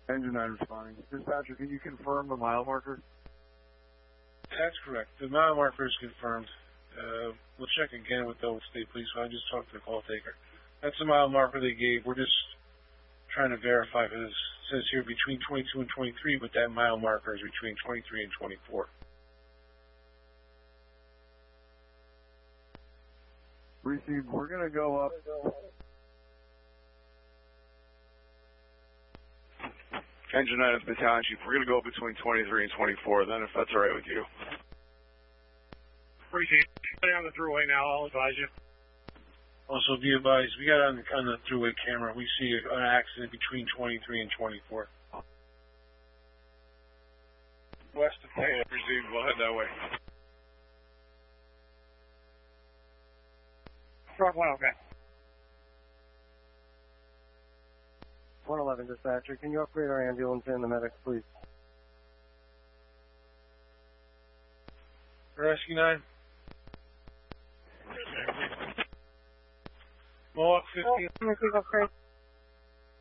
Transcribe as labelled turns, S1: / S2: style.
S1: Engine 9 responding. Dispatcher, can you confirm the mile marker?
S2: That's correct. The mile marker is confirmed. We'll check again with the state police. So I just talked to the call taker. That's the mile marker they gave. We're just trying to verify if it says here between 22 and 23, but that mile marker is between 23 and 24.
S1: Received. We're going to go up.
S3: Engine 9 is Battalion Chief. We're going to go between 23 and 24, then, if that's all right with you.
S4: Appreciate it. On the thruway now, I'll advise you.
S2: Also, be advised, we got on the thruway camera, we see an accident between 23 and 24.
S3: West of Pay, received. We'll head that way.
S4: Truck 1, okay.
S5: 111 dispatcher, can you upgrade our ambulance and the medics, please?
S2: Rescue 9. Mohawk 15.
S6: Oh,